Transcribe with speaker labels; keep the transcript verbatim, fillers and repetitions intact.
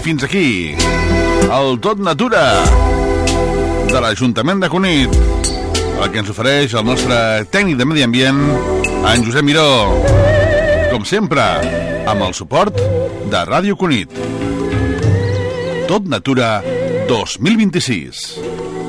Speaker 1: fins aquí el Tot Natura de l'Ajuntament de Cunit, el que ens ofereix el nostre tècnic de Medi Ambient, en Josep Miró, com sempre amb el suport de Ràdio Cunit. Tot Natura dos mil vint-i-sis.